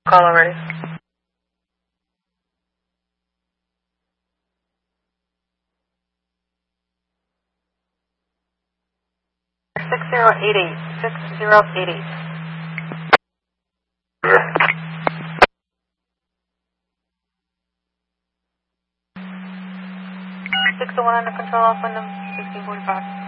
Call already. 6088. 6088. 601 under control, off window 1645.